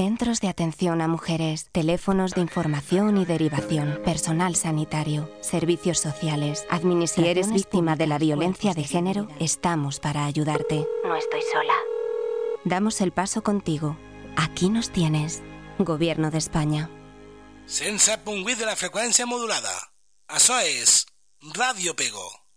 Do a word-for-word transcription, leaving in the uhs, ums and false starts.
Centros de atención a mujeres, teléfonos de información y derivación, personal sanitario, servicios sociales, administración. Si eres víctima de la violencia de género, estamos para ayudarte. No estoy sola. Damos el paso contigo. Aquí nos tienes. Gobierno de España. cent set punt vuit de la freqüència modulada. Això és Ràdio Pego.